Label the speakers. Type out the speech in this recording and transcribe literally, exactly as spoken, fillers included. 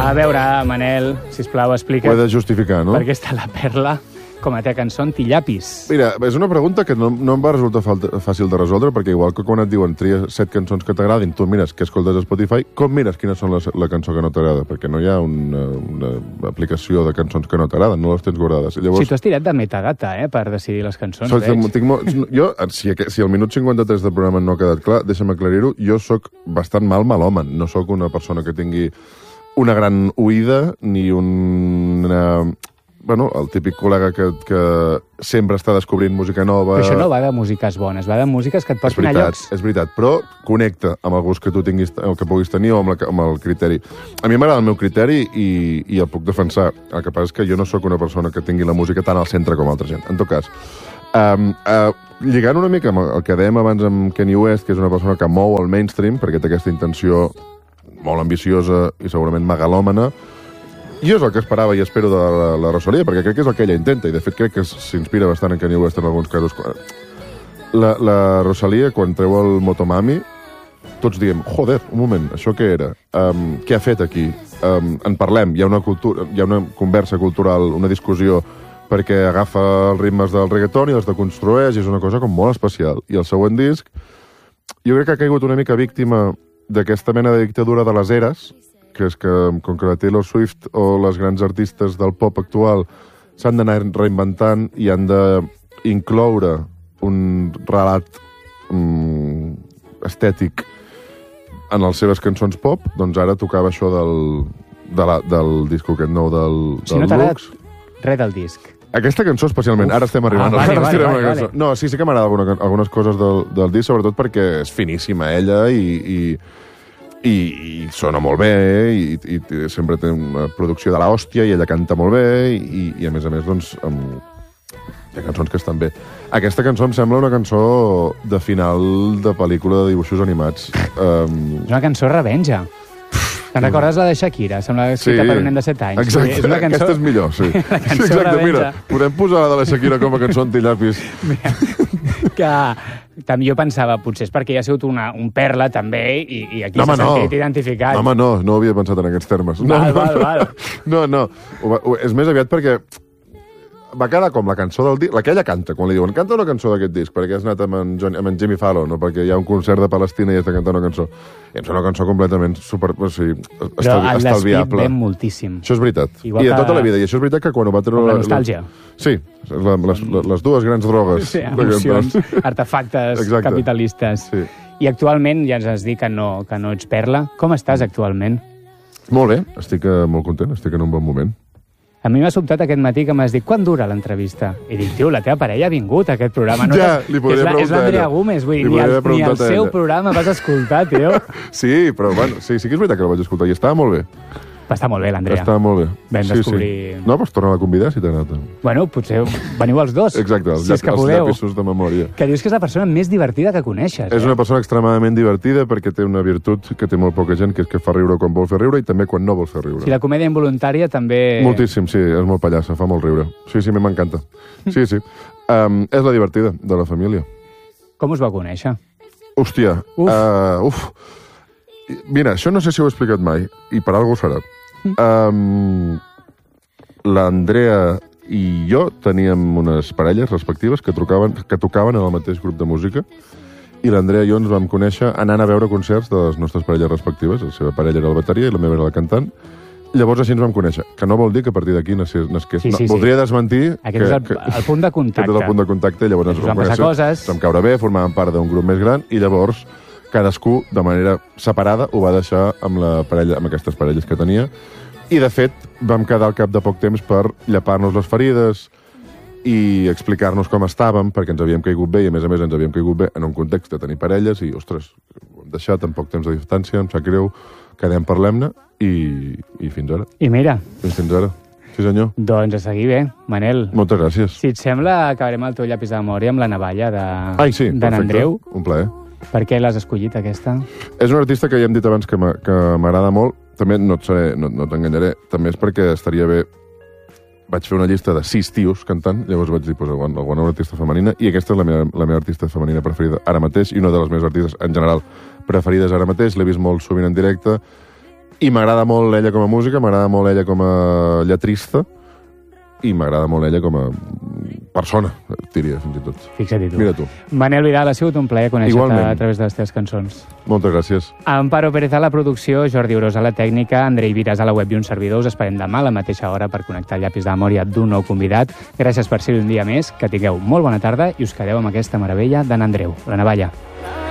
Speaker 1: A veure, Manel, sisplau, explica't.
Speaker 2: Ho he de justificar, no?
Speaker 1: Per què està la Perla com a teva cançó anti-llapis?
Speaker 2: Mira, és una pregunta que no, no em va resultar fàcil de resoldre, perquè igual que quan et diuen tria set cançons que t'agradin, tu mires què escoltes a Spotify, com mires quines són les, la cançó que no t'agrada? Perquè no hi ha una, una aplicació de cançons que no t'agraden, no les tens guardades. Llavors,
Speaker 1: sí, tu has tirat de metadata, eh, per decidir les cançons,
Speaker 2: so,
Speaker 1: veig.
Speaker 2: Tinc mo... Jo, si, si el minut cinquanta-tres del programa no ha quedat clar, deixa'm aclarir-ho, jo sóc bastant mal malòmen, no sóc una persona que tingui una gran oïda, ni una... Bueno, el típic col·lega que, que sempre està descobrint música nova...
Speaker 1: Però això no va de músiques bones, va de músiques que et portin a llocs.
Speaker 2: És veritat, però connecta amb el gust que tu tinguis, el que puguis tenir o amb, la, amb el criteri. A mi m'agrada el meu criteri i, i el puc defensar. El que passa és que jo no sóc una persona que tingui la música tan al centre com altra gent. En tot cas, um, uh, lligant una mica amb el que dèiem abans amb Kanye West, que és una persona que mou el mainstream, perquè té aquesta intenció molt ambiciosa i segurament megalòmana, jo és el que esperava i espero de la, la Rosalía, perquè crec que és el que ella intenta, i de fet crec que s'inspira bastant en Kanye West en alguns casos. La, la Rosalía, quan treu el Motomami, tots diem, joder, un moment, això què era? Um, què ha fet aquí? Um, en parlem, hi ha una cultura, hi ha una conversa cultural, una discussió, perquè agafa els ritmes del reggaeton i els deconstrueix, i és una cosa com molt especial. I el següent disc, jo crec que ha caigut una mica víctima d'aquesta mena de dictadura de les eres, que és que, com que la Taylor Swift o les grans artistes del pop actual s'han d'anar reinventant i han d'incloure un relat um, estètic en les seves cançons pop, doncs ara tocava això del, de la, del disco aquest nou del,
Speaker 1: si
Speaker 2: del
Speaker 1: no t'agrada
Speaker 2: Lux.
Speaker 1: Res del disc.
Speaker 2: Aquesta cançó especialment, Uf. ara estem arribant.
Speaker 1: Ah, vale,
Speaker 2: ara
Speaker 1: vale,
Speaker 2: estem
Speaker 1: vale, vale.
Speaker 2: No, sí, sí que m'agrada alguna, algunes coses del, del disc, sobretot perquè és finíssima ella i... i I, i sona molt bé, i, i, i sempre té una producció de l'hòstia, i ella canta molt bé, i, i a més a més, doncs, amb... hi ha cançons que estan bé. Aquesta cançó em sembla una cançó de final de pel·lícula de dibuixos animats. Um...
Speaker 1: És una cançó revenja. Te'n recordes la de Shakira? Sembla escrita sí, per un nen de set anys.
Speaker 2: Exacte,
Speaker 1: és una cançó...
Speaker 2: aquesta és millor, sí.
Speaker 1: La cançó
Speaker 2: sí, exacte,
Speaker 1: revenja.
Speaker 2: Mira, podem posar la de la Shakira com a cançó anti-llapis.
Speaker 1: Mira, que també jo pensava, potser és perquè hi ha sigut una, un perla, també, i, i aquí
Speaker 2: no,
Speaker 1: s'ha
Speaker 2: no.
Speaker 1: sentit identificat.
Speaker 2: No, home, no, no havia pensat en aquests termes. No,
Speaker 1: val,
Speaker 2: no,
Speaker 1: val,
Speaker 2: no,
Speaker 1: val.
Speaker 2: No, no, no. És més aviat perquè va quedar com la cançó del disc, la que ella canta, quan li diuen, canta una cançó d'aquest disc, perquè has anat amb en, John, amb en Jimmy Fallon, no? Perquè hi ha un concert de Palestina i has de cantar una cançó. I em sembla una cançó completament super... O sigui, estalvi,
Speaker 1: Però el
Speaker 2: estalviable.
Speaker 1: despit ven moltíssim.
Speaker 2: Això és veritat.
Speaker 1: Igual
Speaker 2: I de
Speaker 1: que...
Speaker 2: tota la vida. I això és veritat que quan ho va treure...
Speaker 1: Com la nostàlgia.
Speaker 2: Sí, la, les, les dues grans drogues.
Speaker 1: Sí, emocions, artefactes
Speaker 2: Exacte.
Speaker 1: capitalistes.
Speaker 2: Sí.
Speaker 1: I actualment, ja ens has dit que no, que no ets perla. Com estàs actualment?
Speaker 2: Molt bé, estic uh, molt content, estic en un bon moment.
Speaker 1: A mi m'ha sobtat aquest matí que m'has dit quan dura l'entrevista? I dic, tio, la teva parella ha vingut a aquest programa. No
Speaker 2: ja, li podria preguntar.
Speaker 1: És l'Andrea Gómez, vull dir, ni el, ni el seu programa vas escoltar, tio.
Speaker 2: Sí, però bueno, sí, sí que és veritat que el vaig escoltar i estava molt bé.
Speaker 1: Va estar molt bé, l'Andrea.
Speaker 2: Estava molt bé.
Speaker 1: Vam
Speaker 2: sí,
Speaker 1: descobrir...
Speaker 2: Sí. No, doncs torna a convidar si t'ha anat.
Speaker 1: Bueno, potser veniu els dos.
Speaker 2: Exacte, els,
Speaker 1: si és que
Speaker 2: els
Speaker 1: podeu.
Speaker 2: llapissos de memòria.
Speaker 1: Que dius que és la persona més divertida que coneixes.
Speaker 2: És
Speaker 1: eh?
Speaker 2: una persona extremadament divertida perquè té una virtut que té molt poca gent, que és que fa riure quan vol fer riure i també quan no vol fer riure.
Speaker 1: Si la comèdia involuntària també...
Speaker 2: Moltíssim, sí, és molt pallassa, fa molt riure. Sí, sí, a mi m'encanta. Sí, sí. Um, és la divertida de la família.
Speaker 1: Com us va conèixer?
Speaker 2: Hòstia.
Speaker 1: Uf.
Speaker 2: Uh, uf. Mira, això no sé si ho he explicat mai, i per alguna cosa serà. Um, L'Andrea i jo teníem unes parelles respectives que, trucaven, que tocaven en el mateix grup de música, i l'Andrea i jo ens vam conèixer anant a veure concerts de les nostres parelles respectives. La seva parella era la bateria i la meva era la cantant. Llavors així ens vam conèixer, que no vol dir que a partir d'aquí nasqués...
Speaker 1: Sí, sí,
Speaker 2: no, voldria
Speaker 1: sí.
Speaker 2: desmentir...
Speaker 1: Aquest que, és el,
Speaker 2: que,
Speaker 1: el punt de contacte.
Speaker 2: Aquest és el punt de contacte, llavors ens, ens
Speaker 1: vam passar coses.
Speaker 2: Vam caure bé, formàvem part d'un grup més gran, i llavors cadascú, de manera separada, ho va deixar amb, la parella, amb aquestes parelles que tenia. I, de fet, vam quedar al cap de poc temps per llepar-nos les ferides i explicar-nos com estàvem, perquè ens havíem caigut bé, i a més a més ens havíem caigut bé en un context de tenir parelles, i, ostres, ho hem deixat en poc temps de distància, em sap greu, quedem, parlem-ne, i, i fins ara.
Speaker 1: I mira.
Speaker 2: Fins, fins ara. Sí, senyor.
Speaker 1: Doncs a seguir bé, Manel.
Speaker 2: Moltes gràcies.
Speaker 1: Si et sembla, acabarem el teu llapis de memòria amb la navalla de
Speaker 2: Ai, sí,
Speaker 1: d'en Andreu.
Speaker 2: Un plaer.
Speaker 1: Per què l'has escollit, aquesta?
Speaker 2: És un artista que ja hem dit abans que m'agrada molt. També no, et seré, no, no t'enganyaré. També és perquè estaria bé... Vaig fer una llista de sis tios cantant, llavors vaig dir, pues, alguna, alguna artista femenina, i aquesta és la meva, la meva artista femenina preferida ara mateix, i una de les meves artistes, en general, preferides ara mateix. L'he vist molt sovint en directe, I m'agrada molt ella com a música, m'agrada molt ella com a lletrista, i m'agrada molt ella com a persona, diria, fins i tot.
Speaker 1: Fixa-t'hi tu.
Speaker 2: Mira tu.
Speaker 1: Manel Vidal, ha sigut un plaer conèixer-te a través de les teves cançons.
Speaker 2: Moltes gràcies.
Speaker 1: Amparo Pérez a la producció, Jordi Urós a la tècnica, Andrei Viras a la web i un servidor. Us esperem demà a la mateixa hora per connectar el llapis de memòria d'un nou convidat. Gràcies per ser un dia més, que tingueu molt bona tarda i us quedeu amb aquesta meravella d'en Andreu, la navalla.